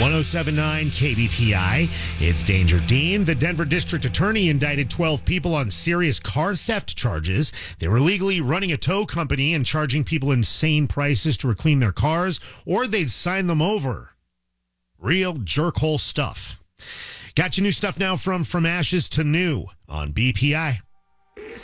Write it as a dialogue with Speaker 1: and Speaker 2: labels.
Speaker 1: 1079 KBPI. It's Danger Dean. The Denver District Attorney indicted 12 people on serious car theft charges. They were illegally running a tow company and charging people insane prices to reclaim their cars, or they'd sign them over. Real jerkhole stuff. Got your new stuff now from Ashes to New on BPI.